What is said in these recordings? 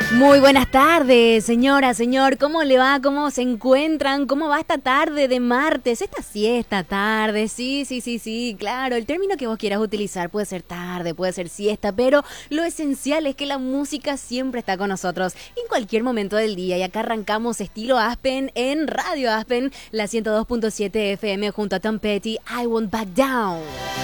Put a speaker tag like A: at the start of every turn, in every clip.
A: Muy buenas tardes, señora, señor. ¿Cómo le va? ¿Cómo se encuentran? ¿Cómo va esta tarde de martes? Esta siesta tarde. Sí, claro. El término que vos quieras utilizar puede ser tarde, puede ser siesta, pero lo esencial es que la música siempre está con nosotros en cualquier momento del día. Y acá arrancamos estilo Aspen en Radio Aspen, la 102.7 FM junto a Tom Petty, I Won't Back Down.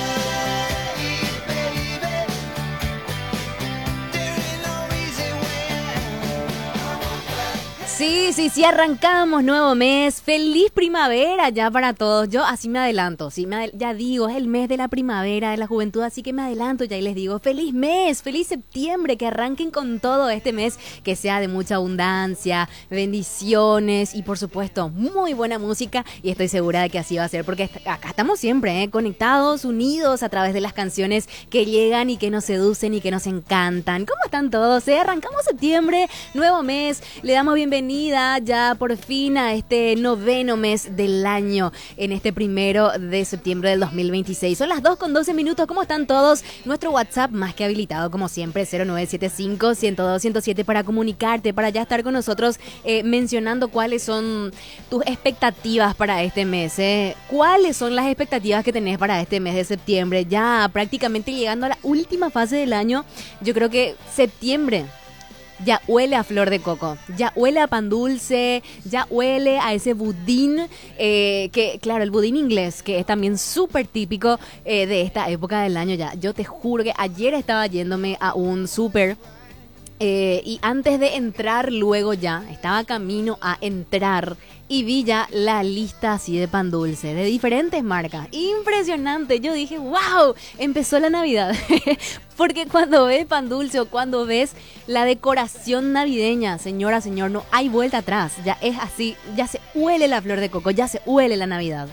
A: Sí, arrancamos nuevo mes. Feliz primavera ya para todos. Yo así me adelanto, ya digo, es el mes de la primavera, de la juventud, así que me adelanto ya y les digo, feliz mes, feliz septiembre, que arranquen con todo este mes, que sea de mucha abundancia, bendiciones y por supuesto muy buena música, y estoy segura de que así va a ser, porque acá estamos siempre, conectados, unidos a través de las canciones que llegan y que nos seducen y que nos encantan. ¿Cómo están todos? Arrancamos septiembre, nuevo mes, le damos bienvenida ya por fin a este noveno mes del año, en este 1 de septiembre del 2026. Son las 2:12. ¿Cómo están todos? Nuestro WhatsApp más que habilitado como siempre, 0975-102-107, para comunicarte, para ya estar con nosotros mencionando cuáles son tus expectativas para este mes. ¿Cuáles son las expectativas que tenés para este mes de septiembre? Ya prácticamente llegando a la última fase del año. Yo creo que septiembre ya huele a flor de coco, ya huele a pan dulce, ya huele a ese budín, que claro, el budín inglés, que es también súper típico de esta época del año ya. Yo te juro que ayer estaba yéndome a un súper y antes de entrar, luego ya estaba camino a entrar y vi ya la lista así de pan dulce, de diferentes marcas. Impresionante, yo dije, wow, empezó la Navidad. Porque cuando ves pan dulce o cuando ves la decoración navideña, señora, señor, no hay vuelta atrás. Ya es así, ya se huele la flor de coco, ya se huele la Navidad.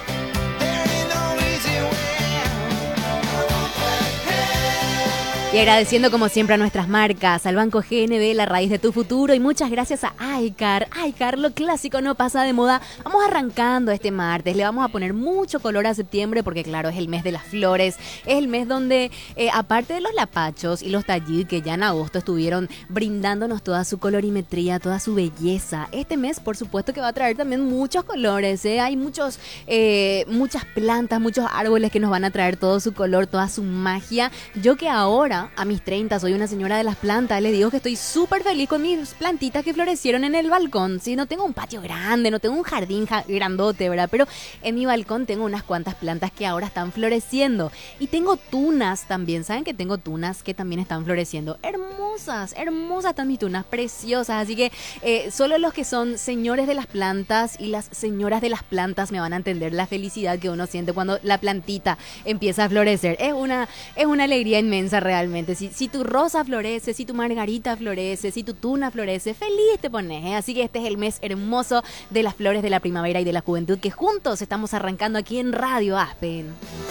A: Y agradeciendo como siempre a nuestras marcas, al Banco GNB, la raíz de tu futuro, y muchas gracias a iCar. iCar, lo clásico no pasa de moda. Vamos arrancando este martes, le vamos a poner mucho color a septiembre porque claro, es el mes de las flores, es el mes donde aparte de los lapachos y los tallid que ya en agosto estuvieron brindándonos toda su colorimetría, toda su belleza, este mes por supuesto que va a traer también muchos colores, hay muchas plantas, muchos árboles que nos van a traer todo su color, toda su magia. Yo que ahora a mis 30 soy una señora de las plantas, les digo que estoy súper feliz con mis plantitas que florecieron en el balcón. Sí, no tengo un patio grande, no tengo un jardín grandote, ¿verdad? Pero en mi balcón tengo unas cuantas plantas que ahora están floreciendo. Y tengo tunas también, ¿saben que tengo tunas que también están floreciendo? Hermosas están mis tunas, preciosas. Así que solo los que son señores de las plantas y las señoras de las plantas me van a entender la felicidad que uno siente cuando la plantita empieza a florecer. Es una alegría inmensa realmente. Si tu rosa florece, si tu margarita florece, si tu tuna florece, feliz te pones, Así que este es el mes hermoso de las flores de la primavera y de la juventud que juntos estamos arrancando aquí en Radio Aspen.